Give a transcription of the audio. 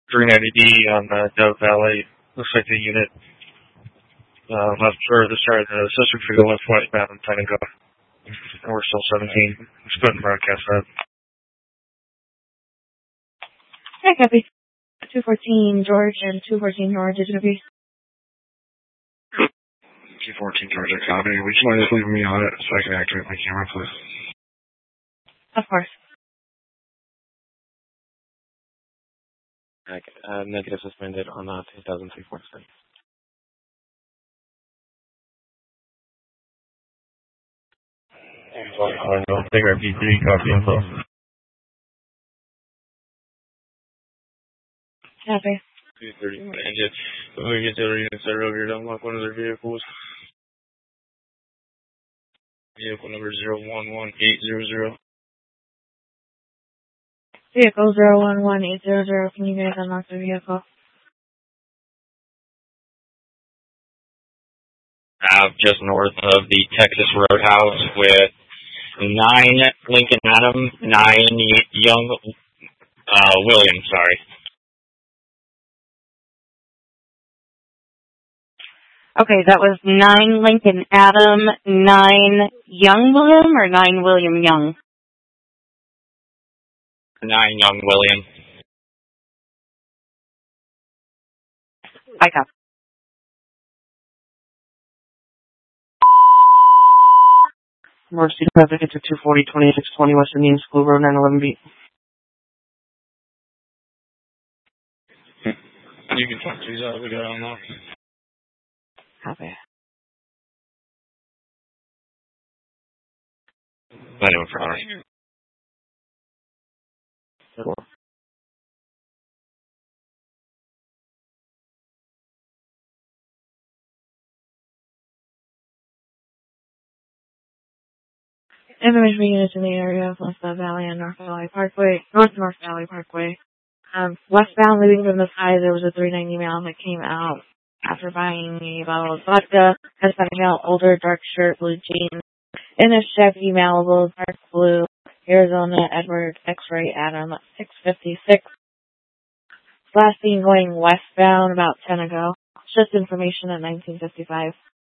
390D on Dove Valley. Looks like the unit left for the start of the sister field left westbound in Pentagon. We're still 17. Let's go ahead and broadcast that. Hi, copy. 214 George and 214 George, is it okay? 214 George, copy. Would you mind just leaving me on it so I can activate my camera, please? Of course. Okay, negative suspended on 2003-46. Big RP3, copy info. Copy. 230 engine. We get the other units that are over here to unlock one of their vehicles. Vehicle number 011800. Vehicle 011800, can you guys unlock the vehicle? Just north of the Texas Roadhouse with 9 Lincoln Adam, 9 Young William, sorry. Okay, that was 9 Lincoln Adam, 9 Young William, or 9 William Young? 9 Young William. I copy. Emergency traffic into 240-2620 West Indian School Road, 911B. You can talk to these out. We got on that. Copy. Anyway, for honor. Information units in the area of West Valley and North Valley Parkway, North Valley Parkway. Westbound leaving from the side, there was a 390 mail that came out after buying a bottle of vodka, Hispanic male, older, dark shirt, blue jeans, in a Chevy Malibu, dark blue, Arizona Edward X-Ray Adam, 656. Last seen going westbound about 10 ago. Just information at 1955.